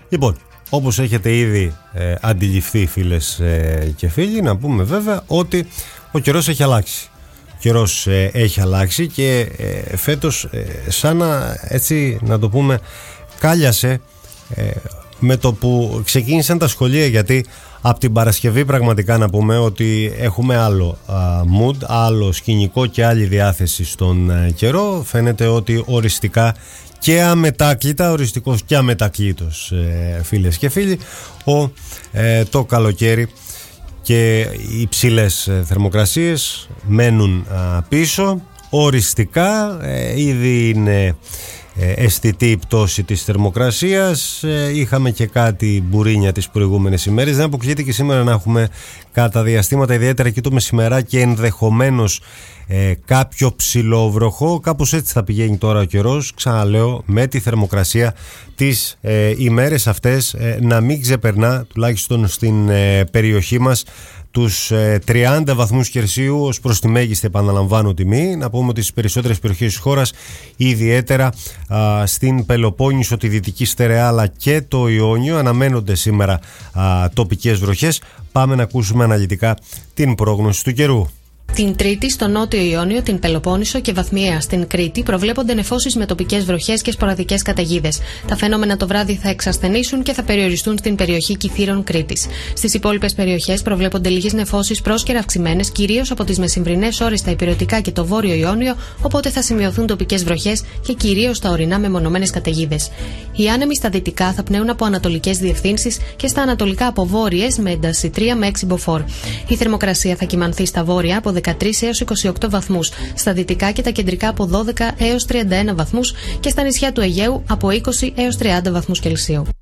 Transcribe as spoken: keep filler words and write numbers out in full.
Λοιπόν, όπως έχετε ήδη ε, αντιληφθεί, φίλες ε, και φίλοι, να πούμε βέβαια ότι ο καιρός έχει αλλάξει. Ο καιρός ε, έχει αλλάξει και ε, φέτος ε, σαν να, έτσι, να το πούμε, κάλιασε ε, με το που ξεκίνησαν τα σχολεία, γιατί από την Παρασκευή πραγματικά να πούμε ότι έχουμε άλλο α, mood, άλλο σκηνικό και άλλη διάθεση στον α, καιρό. Φαίνεται ότι οριστικά και αμετάκλητα, οριστικός και αμετακλήτως, ε, φίλες και φίλοι, ο, ε, το καλοκαίρι και οι υψηλές ε, θερμοκρασίες μένουν α, πίσω. Οριστικά ε, ήδη είναι ε, αισθητή η πτώση της θερμοκρασίας. ε, Είχαμε και κάτι μπουρίνια τις προηγούμενες ημέρες. Δεν αποκλείεται και σήμερα να έχουμε κατά διαστήματα, ιδιαίτερα και το μεσημεράκι, ενδεχομένως ε, κάποιο ψηλό βροχό. Κάπως έτσι θα πηγαίνει τώρα ο καιρός. Ξαναλέω, με τη θερμοκρασία τις ε, ημέρες αυτές ε, να μην ξεπερνά, τουλάχιστον στην ε, περιοχή μας, τους ε, τριάντα βαθμούς Κελσίου ως προς τη μέγιστη, επαναλαμβάνω, τιμή. Να πούμε ότι στις περισσότερες περιοχές της χώρας, ιδιαίτερα α, στην Πελοπόννησο, τη Δυτική Στερεά αλλά και το Ιόνιο, αναμένονται σήμερα α, τοπικές βροχές. Πάμε να ακούσουμε αναλυτικά την πρόγνωση του καιρού. Την Τρίτη στο Νότιο Ιόνιο, την Πελοπόννησο και βαθμιαία στην Κρήτη προβλέπονται νεφώσεις με τοπικές βροχές και σποραδικές καταιγίδες. Τα φαινόμενα το βράδυ θα εξασθενήσουν και θα περιοριστούν στην περιοχή Κιθήρων Κρήτης. Στις υπόλοιπες περιοχές προβλέπονται λίγες νεφώσεις πρόσκαιρα αυξημένες, κυρίως από τις μεσημβρινές ώρες στα Ηπειρωτικά και το Βόρειο Ιόνιο, οπότε θα σημειωθούν τοπικές βροχές και κυρίως στα ορεινά μεμονωμένες καταιγίδες. Οι άνεμοι στα δυτικά θα πνέουν από ανατολικές διευθύνσεις και στα ανατολικά από βόρειες με ένταση τρία με έξι μποφόρ. Η θερμοκρασία θα κυμανθεί στα βόρεια από δεκατρείς έως είκοσι οκτώ βαθμούς, στα δυτικά και τα κεντρικά από δώδεκα έως τριάντα ένα βαθμούς και στα νησιά του Αιγαίου από είκοσι έως τριάντα βαθμούς Κελσίου.